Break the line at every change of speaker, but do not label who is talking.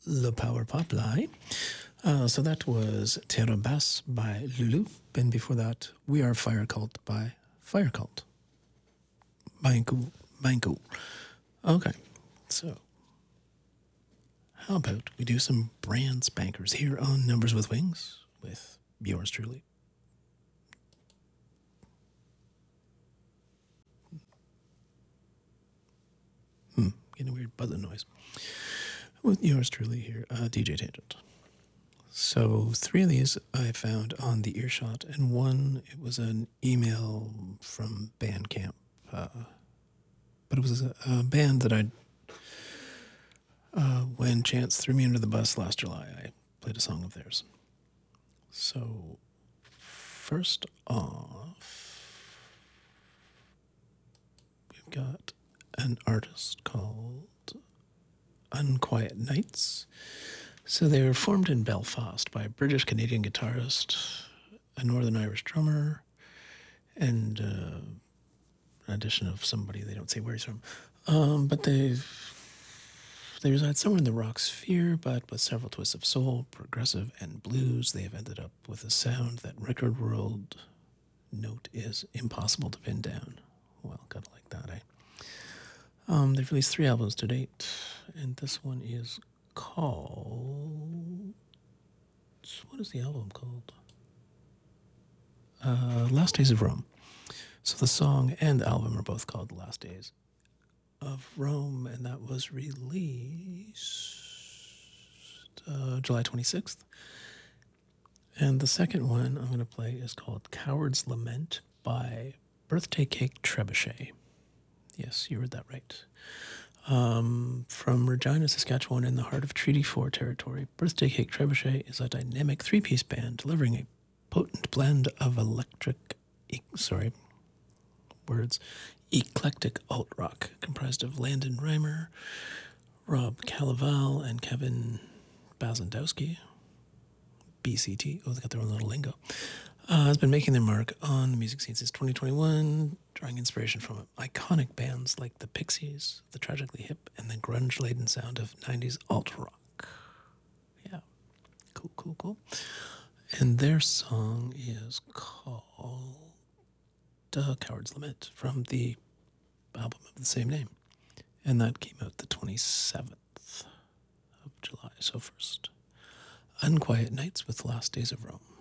Le Power Pop Lie. So that was Terra Bass by Lulu. And before that, We Are Fire Cult by Fire Cult. Banku. Okay, so how about we do some brand spankers here on Numbers with Wings with yours truly. Getting a weird buzzing noise. With yours truly here, DJ Tangent. So 3 of these I found on the Earshot, and one, it was an email from Bandcamp. But it was a band that when Chance threw me under the bus last July, I played a song of theirs. So first off, we've got an artist called Unquiet Nights. So they were formed in Belfast by a British-Canadian guitarist, a Northern Irish drummer, and an addition of somebody, they don't say where he's from. But they reside somewhere in the rock sphere, but with several twists of soul, progressive, and blues, they have ended up with a sound that record world note is impossible to pin down. Well, kind of like that, eh? They've released 3 albums to date, and this one is called... What is the album called? Last Days of Rome. So the song and the album are both called Last Days of Rome, and that was released July 26th. And the second one I'm going to play is called Coward's Lament by Birthday Cake Trebuchet. Yes, you heard that right. From Regina, Saskatchewan, in the heart of Treaty 4 territory, Birthday Cake Trebuchet is a dynamic 3-piece band delivering a potent blend of eclectic alt-rock comprised of Landon Reimer, Rob Calaval, and Kevin Bazandowski. BCT, they got their own little lingo, has been making their mark on the music scene since 2021, drawing inspiration from iconic bands like the Pixies, the Tragically Hip, and the grunge-laden sound of 90s alt-rock. Yeah, cool. And their song is called Coward's Lament from the album of the same name. And that came out the 27th of July, so first. Unquiet Nights with Last Days of Rome.